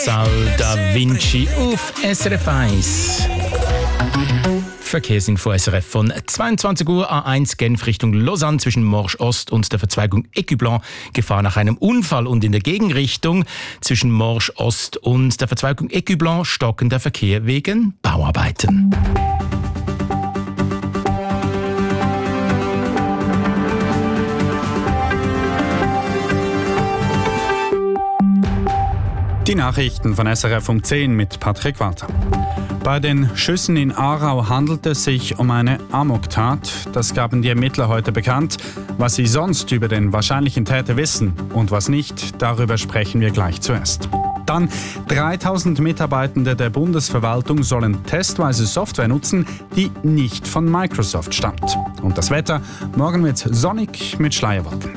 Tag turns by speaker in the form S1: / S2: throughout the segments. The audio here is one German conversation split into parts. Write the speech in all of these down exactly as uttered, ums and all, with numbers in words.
S1: Sal Da Vinci auf S R F eins. Verkehrsinfo S R F von zweiundzwanzig Uhr A eins Genf Richtung Lausanne zwischen Morges Ost und der Verzweigung Écublens. Gefahr nach einem Unfall und in der Gegenrichtung zwischen Morges Ost und der Verzweigung Écublens stockender Verkehr wegen Bauarbeiten.
S2: Die Nachrichten von S R F um zehn mit Patrick Walter. Bei den Schüssen in Aarau handelt es sich um eine Amoktat. Das gaben die Ermittler heute bekannt. Was sie sonst über den wahrscheinlichen Täter wissen und was nicht, darüber sprechen wir gleich zuerst. Dann dreitausend Mitarbeitende der Bundesverwaltung sollen testweise Software nutzen, die nicht von Microsoft stammt. Und das Wetter, morgen wird sonnig mit Schleierwolken.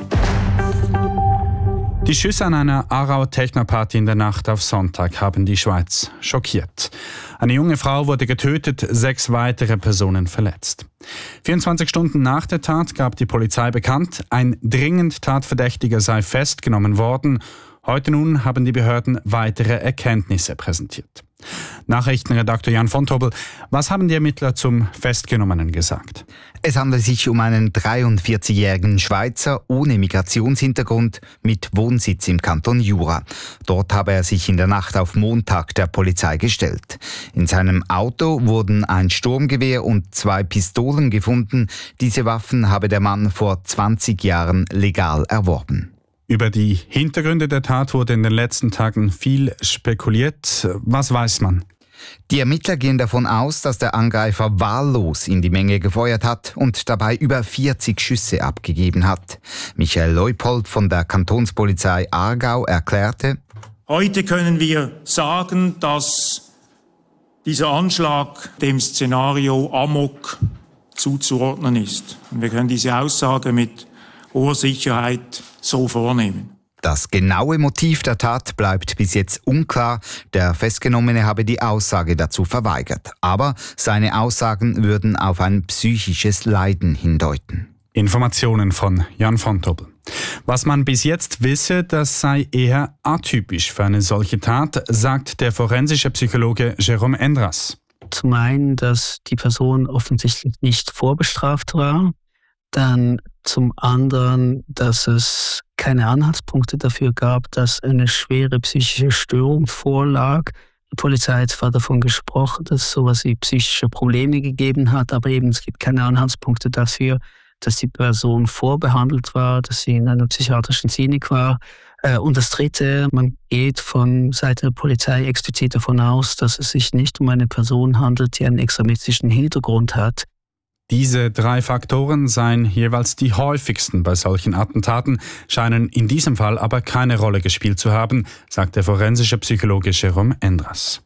S2: Die Schüsse an einer Aarauer Techno-Party in der Nacht auf Sonntag haben die Schweiz schockiert. Eine junge Frau wurde getötet, sechs weitere Personen verletzt. vierundzwanzig Stunden nach der Tat gab die Polizei bekannt, ein dringend Tatverdächtiger sei festgenommen worden. Heute nun haben die Behörden weitere Erkenntnisse präsentiert. Nachrichtenredakteur Jan von Tobel, was haben die Ermittler zum Festgenommenen gesagt?
S3: Es handelt sich um einen dreiundvierzigjährigen Schweizer ohne Migrationshintergrund mit Wohnsitz im Kanton Jura. Dort habe er sich in der Nacht auf Montag der Polizei gestellt. In seinem Auto wurden ein Sturmgewehr und zwei Pistolen gefunden. Diese Waffen habe der Mann vor zwanzig Jahren legal erworben.
S2: Über die Hintergründe der Tat wurde in den letzten Tagen viel spekuliert. Was weiß man?
S3: Die Ermittler gehen davon aus, dass der Angreifer wahllos in die Menge gefeuert hat und dabei über vierzig Schüsse abgegeben hat. Michael Leupold von der Kantonspolizei Aargau erklärte:
S4: Heute können wir sagen, dass dieser Anschlag dem Szenario Amok zuzuordnen ist. Und wir können diese Aussage mit hoher Sicherheit so vornehmen.
S3: Das genaue Motiv der Tat bleibt bis jetzt unklar. Der Festgenommene habe die Aussage dazu verweigert. Aber seine Aussagen würden auf ein psychisches Leiden hindeuten.
S2: Informationen von Jan von Tobel. Was man bis jetzt wisse, das sei eher atypisch für eine solche Tat, sagt der forensische Psychologe Jérôme Endras.
S5: Zum einen, dass die Person offensichtlich nicht vorbestraft war. Dann zum anderen, dass es keine Anhaltspunkte dafür gab, dass eine schwere psychische Störung vorlag. Die Polizei hat zwar davon gesprochen, dass es sowas wie psychische Probleme gegeben hat, aber eben es gibt keine Anhaltspunkte dafür, dass die Person vorbehandelt war, dass sie in einer psychiatrischen Klinik war. Und das Dritte, man geht von Seiten der Polizei explizit davon aus, dass es sich nicht um eine Person handelt, die einen extremistischen Hintergrund hat.
S2: Diese drei Faktoren seien jeweils die häufigsten bei solchen Attentaten, scheinen in diesem Fall aber keine Rolle gespielt zu haben, sagt der forensische Psychologe Jérôme Endras.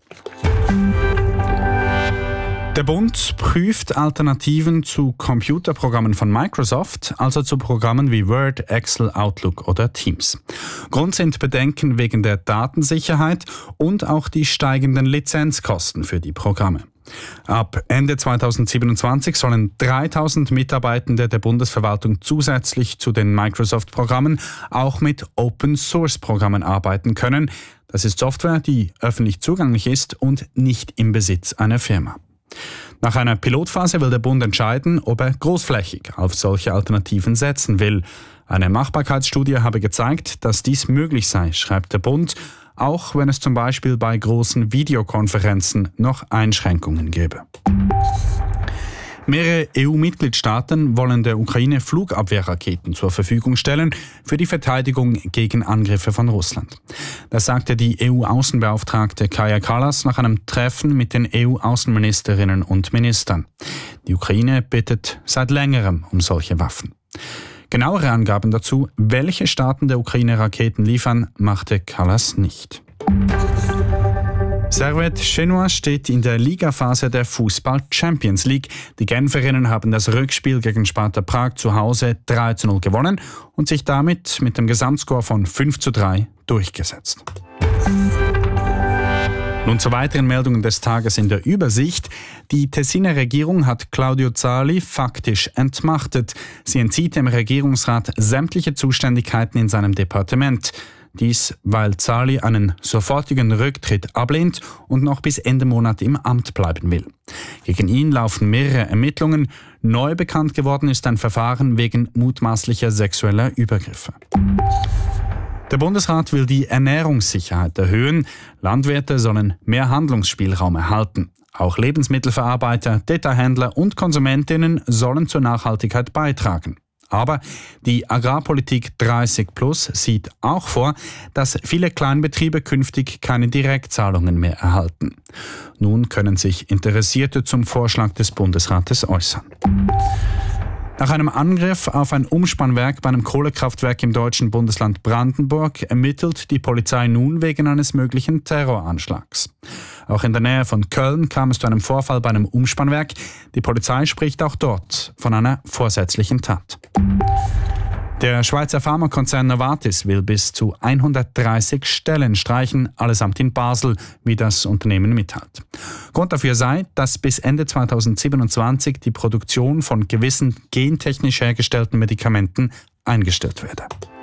S2: Der Bund prüft Alternativen zu Computerprogrammen von Microsoft, also zu Programmen wie Word, Excel, Outlook oder Teams. Grund sind Bedenken wegen der Datensicherheit und auch die steigenden Lizenzkosten für die Programme. Ab Ende zweitausendsiebenundzwanzig sollen dreitausend Mitarbeitende der Bundesverwaltung zusätzlich zu den Microsoft-Programmen auch mit Open-Source-Programmen arbeiten können. Das ist Software, die öffentlich zugänglich ist und nicht im Besitz einer Firma. Nach einer Pilotphase will der Bund entscheiden, ob er großflächig auf solche Alternativen setzen will. Eine Machbarkeitsstudie habe gezeigt, dass dies möglich sei, schreibt der Bund, auch wenn es zum Beispiel bei großen Videokonferenzen noch Einschränkungen gäbe. Mehrere E U-Mitgliedstaaten wollen der Ukraine Flugabwehrraketen zur Verfügung stellen für die Verteidigung gegen Angriffe von Russland. Das sagte die E U-Außenbeauftragte Kaja Kallas nach einem Treffen mit den E U-Außenministerinnen und Ministern. Die Ukraine bittet seit längerem um solche Waffen. Genauere Angaben dazu, welche Staaten der Ukraine Raketen liefern, machte Kallas nicht. Servette Genua steht in der Ligaphase der Fußball-Champions League. Die Genferinnen haben das Rückspiel gegen Sparta Prag zu Hause drei zu null gewonnen und sich damit mit dem Gesamtscore von fünf zu drei durchgesetzt. Nun zu weiteren Meldungen des Tages in der Übersicht. Die Tessiner Regierung hat Claudio Zali faktisch entmachtet. Sie entzieht dem Regierungsrat sämtliche Zuständigkeiten in seinem Departement. Dies, weil Zali einen sofortigen Rücktritt ablehnt und noch bis Ende Monat im Amt bleiben will. Gegen ihn laufen mehrere Ermittlungen. Neu bekannt geworden ist ein Verfahren wegen mutmaßlicher sexueller Übergriffe. Der Bundesrat will die Ernährungssicherheit erhöhen. Landwirte sollen mehr Handlungsspielraum erhalten. Auch Lebensmittelverarbeiter, Detailhändler und Konsumentinnen sollen zur Nachhaltigkeit beitragen. Aber die Agrarpolitik dreißig plus sieht auch vor, dass viele Kleinbetriebe künftig keine Direktzahlungen mehr erhalten. Nun können sich Interessierte zum Vorschlag des Bundesrates äußern. Nach einem Angriff auf ein Umspannwerk bei einem Kohlekraftwerk im deutschen Bundesland Brandenburg ermittelt die Polizei nun wegen eines möglichen Terroranschlags. Auch in der Nähe von Köln kam es zu einem Vorfall bei einem Umspannwerk. Die Polizei spricht auch dort von einer vorsätzlichen Tat. Der Schweizer Pharmakonzern Novartis will bis zu hundertdreißig Stellen streichen, allesamt in Basel, wie das Unternehmen mitteilt. Grund dafür sei, dass bis Ende zweitausendsiebenundzwanzig die Produktion von gewissen gentechnisch hergestellten Medikamenten eingestellt werde.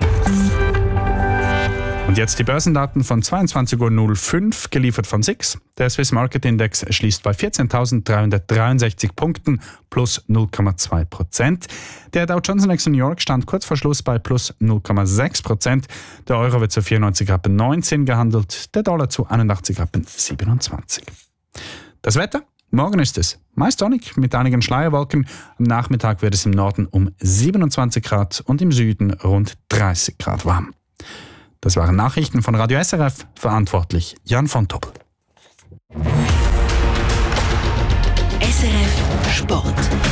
S2: Und jetzt die Börsendaten von zweiundzwanzig Uhr null fünf, geliefert von S I X. Der Swiss Market Index schließt bei vierzehntausenddreihundertdreiundsechzig Punkten, plus null Komma zwei Prozent. Der Dow Jones Index in New York stand kurz vor Schluss bei plus null Komma sechs Prozent. Der Euro wird zu vierundneunzig Rappen neunzehn gehandelt, der Dollar zu einundachtzig Rappen siebenundzwanzig. Das Wetter? Morgen ist es meist sonnig mit einigen Schleierwolken. Am Nachmittag wird es im Norden um siebenundzwanzig Grad und im Süden rund dreißig Grad warm. Das waren Nachrichten von Radio S R F, verantwortlich Jan von Tobel.
S6: S R F Sport.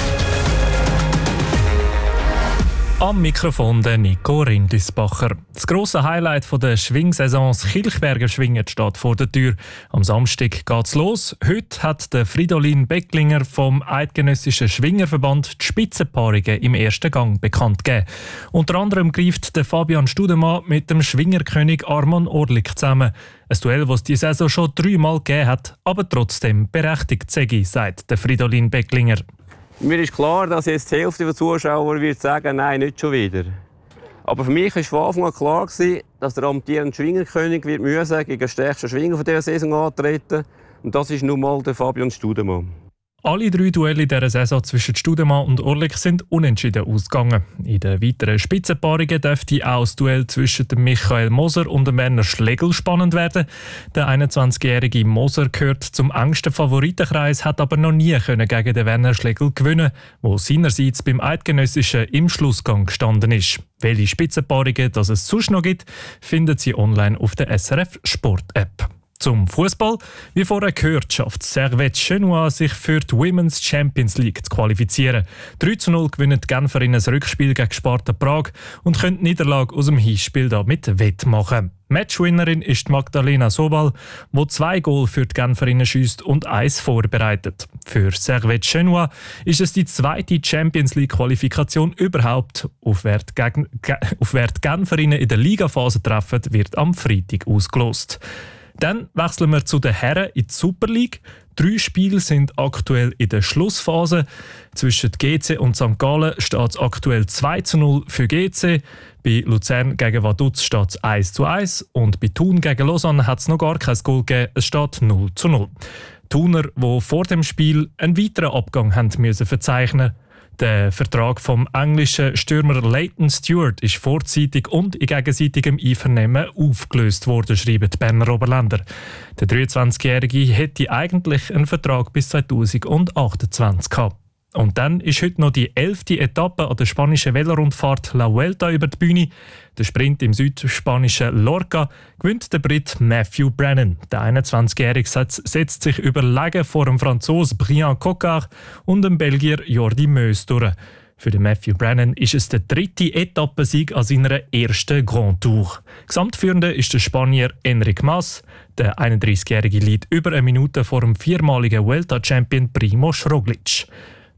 S7: Am Mikrofon der Nico Rindisbacher. Das grosse Highlight der Schwingsaison, das Kilchberger Schwingen, steht vor der Tür. Am Samstag geht's los. Heute hat der Fridolin Becklinger vom Eidgenössischen Schwingerverband die Spitzenpaarungen im ersten Gang bekannt gegeben. Unter anderem greift der Fabian Studemann mit dem Schwingerkönig Arman Orlik zusammen. Ein Duell, das es diese Saison schon dreimal gegeben hat, aber trotzdem berechtigt sei, sagt der Fridolin Becklinger.
S8: Mir ist klar, dass jetzt die Hälfte der Zuschauer wird sagen, nein, nicht schon wieder. Aber für mich war von Anfang an klar, dass der amtierende Schwingerkönig wird müssen gegen den stärksten Schwinger dieser Saison antreten. Und das ist nun mal der Fabian Studemann.
S7: Alle drei Duelle in dieser Saison zwischen Studemann und Orlik sind unentschieden ausgegangen. In den weiteren Spitzenpaarungen dürfte auch das Duell zwischen dem Michael Moser und dem Werner Schlegel spannend werden. Der einundzwanzigjährige Moser gehört zum engsten Favoritenkreis, hat aber noch nie können gegen den Werner Schlegel gewinnen, der seinerseits beim Eidgenössischen im Schlussgang gestanden ist. Welche Spitzenpaarungen das es sonst noch gibt, finden Sie online auf der S R F Sport App. Zum Fußball. Wie vorher gehört, schafft Servette Genois sich für die Women's Champions League zu qualifizieren. drei zu null gewinnen die Genferinnen das Rückspiel gegen Sparta Prag und können die Niederlage aus dem Hinspiel damit wettmachen. Matchwinnerin ist Magdalena Sobal, die zwei Goal für die Genferinnen schiesst und eins vorbereitet. Für Servette Genois ist es die zweite Champions League-Qualifikation überhaupt. Auf wer die Genferinnen in der Ligaphase treffen, wird am Freitag ausgelost. Dann wechseln wir zu den Herren in die Super League. Drei Spiele sind aktuell in der Schlussphase. Zwischen G C und Sankt Gallen steht es aktuell zwei zu null für G C. Bei Luzern gegen Vaduz steht es eins zu eins. Und bei Thun gegen Lausanne hat es noch gar kein Goal gegeben. Es steht null zu null. Thuner, die vor dem Spiel einen weiteren Abgang haben müssen verzeichnen. Der Vertrag vom englischen Stürmer Leighton Stewart ist vorzeitig und in gegenseitigem Einvernehmen aufgelöst worden, schreiben die Berner Oberländer. Der dreiundzwanzigjährige hätte eigentlich einen Vertrag bis zweitausendachtundzwanzig gehabt. Und dann ist heute noch die elfte Etappe an der spanischen Velorundfahrt La Vuelta über die Bühne. Der Sprint im südspanischen Lorca gewinnt der Brit Matthew Brennan. Der einundzwanzigjährige setzt sich überlegen vor dem Franzosen Brian Coquard und dem Belgier Jordi Meus durch. Für den Matthew Brennan ist es der dritte Etappensieg an seiner ersten Grand Tour. Gesamtführender ist der Spanier Enric Mas. Der einunddreißigjährige liegt über eine Minute vor dem viermaligen Vuelta-Champion Primož Roglič.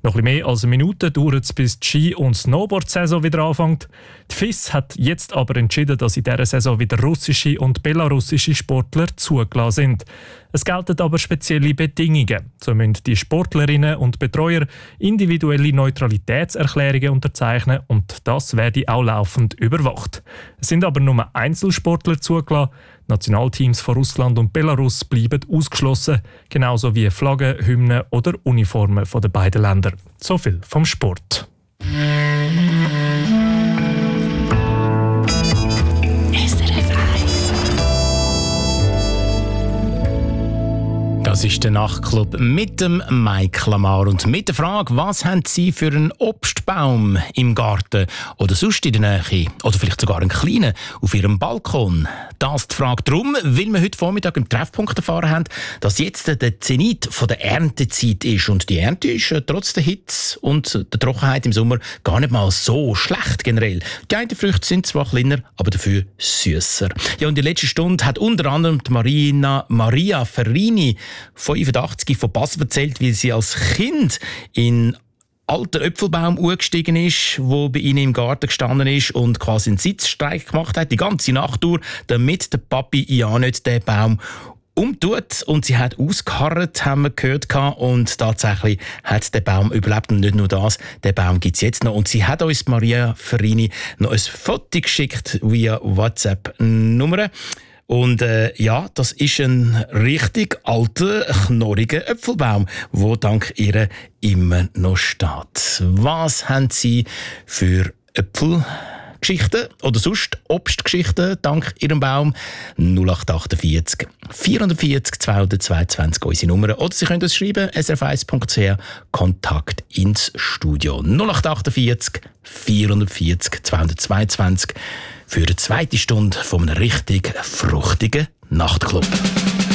S7: Noch ein bisschen mehr als eine Minute dauert es, bis die Ski- und Snowboard-Saison wieder anfängt. Die F I S hat jetzt aber entschieden, dass in dieser Saison wieder russische und belarussische Sportler zugelassen sind. Es gelten aber spezielle Bedingungen. So müssen die Sportlerinnen und Betreuer individuelle Neutralitätserklärungen unterzeichnen und das werde auch laufend überwacht. Es sind aber nur Einzelsportler zugelassen. Nationalteams von Russland und Belarus bleiben ausgeschlossen, genauso wie Flaggen, Hymnen oder Uniformen der beiden Länder. So viel vom Sport.
S1: Das ist der Nachtclub mit dem Mike Lamar und mit der Frage, was haben Sie für einen Obstbaum im Garten oder sonst in der Nähe oder vielleicht sogar einen kleinen auf Ihrem Balkon? Das ist die Frage darum, weil wir heute Vormittag im Treffpunkt erfahren haben, dass jetzt der Zenit von der Erntezeit ist und die Ernte ist äh, trotz der Hitze und der Trockenheit im Sommer gar nicht mal so schlecht generell. Die einen Früchte sind zwar kleiner, aber dafür süsser. Ja, und die letzte Stunde hat unter anderem die Marina, Maria Ferrini fünfundachtzig von Basel erzählt, wie sie als Kind in alter Äpfelbaum gestiegen ist, wo bei ihnen im Garten gestanden ist und quasi einen Sitzstreik gemacht hat, die ganze Nacht durch, damit der Papi ja nicht den Baum umtut. Und sie hat ausgeharrt, haben wir gehört, und tatsächlich hat der Baum überlebt. Und nicht nur das, der Baum gibt es jetzt noch. Und sie hat uns, Maria Ferrini, noch ein Foto geschickt via WhatsApp-Nummer. Und äh, ja, das ist ein richtig alter, knorriger Äpfelbaum, der dank ihr immer noch steht. Was haben Sie für Äpfelgeschichten oder sonst Obstgeschichten dank Ihrem Baum? null acht achtundvierzig vierundvierzig zweihundertzweiundzwanzig unsere Nummer. Oder Sie können uns schreiben, s r f eins punkt c h, Kontakt ins Studio. null acht achtundvierzig vierundvierzig zweihundertzweiundzwanzig für die zweite Stunde von einem richtig fruchtigen Nachtclub.